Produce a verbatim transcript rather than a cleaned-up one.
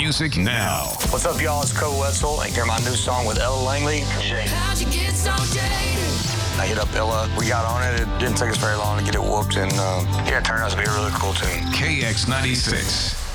music now. What's up, y'all? It's Cole Wetzel. Hear my new song with Ella Langley. How'd you get so jaded? I hit up Ella. We got on it. It didn't take us very long to get it whooped, and uh, yeah, it turned out to be a really cool tune. K X ninety-six.